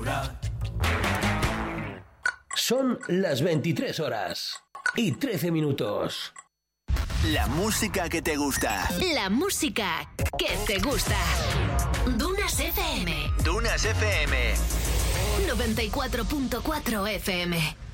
Son las 23 horas y 13 minutos. La música que te gusta. La música que te gusta. Dunas FM. Dunas FM. 94.4 FM.